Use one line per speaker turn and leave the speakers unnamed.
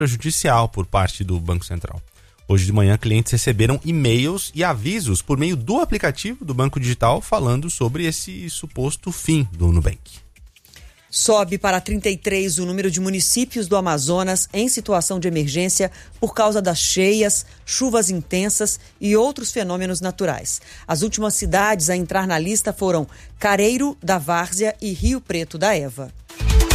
judicial por parte do Banco Central. Hoje de manhã, clientes receberam e-mails e avisos por meio do aplicativo do Banco Digital falando sobre esse suposto fim do Nubank.
Sobe para 33 o número de municípios do Amazonas em situação de emergência por causa das cheias, chuvas intensas e outros fenômenos naturais. As últimas cidades a entrar na lista foram Careiro da Várzea e Rio Preto da Eva.